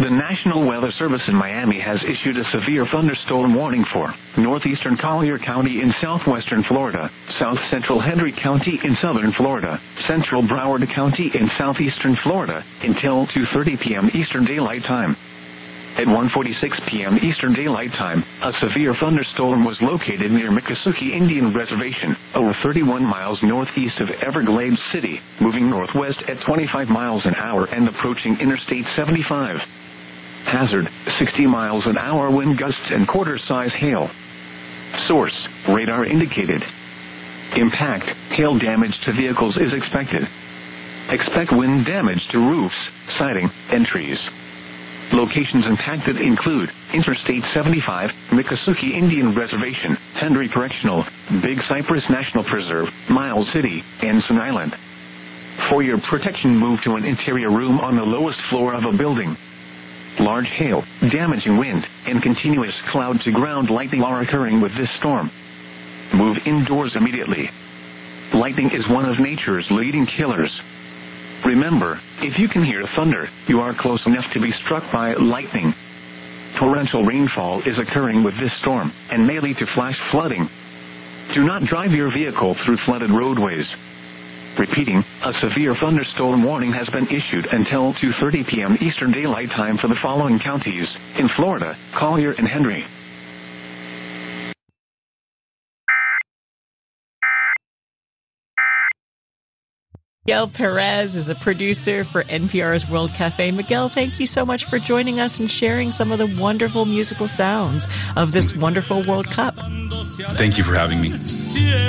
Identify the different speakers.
Speaker 1: The National Weather Service in Miami has issued a severe thunderstorm warning for northeastern Collier County in southwestern Florida, south central Hendry County in southern Florida, central Broward County in southeastern Florida, until 2:30 p.m. Eastern Daylight Time. At 1:46 p.m. Eastern Daylight Time, a severe thunderstorm was located near Miccosukee Indian Reservation, over 31 miles northeast of Everglades City, moving northwest at 25 miles an hour and approaching Interstate 75. Hazard, 60 miles an hour wind gusts and quarter-size hail. Source, radar indicated. Impact, hail damage to vehicles is expected. Expect wind damage to roofs, siding, and trees. Locations impacted include Interstate 75, Miccosukee Indian Reservation, Hendry Correctional, Big Cypress National Preserve, Miles City, and Sun Island. For your protection, move to an interior room on the lowest floor of a building. Large hail, damaging wind, and continuous cloud-to-ground lightning are occurring with this storm. Move indoors immediately. Lightning is one of nature's leading killers. Remember, if you can hear thunder, you are close enough to be struck by lightning. Torrential rainfall is occurring with this storm and may lead to flash flooding. Do not drive your vehicle through flooded roadways. Repeating, a severe thunderstorm warning has been issued until 2:30 p.m. Eastern Daylight Time for the following counties in Florida: Collier and Hendry.
Speaker 2: Miguel Perez is a producer for NPR's World Cafe. Miguel, thank you so much for joining us and sharing some of the wonderful musical sounds of this wonderful World Cup.
Speaker 3: Thank you for having me.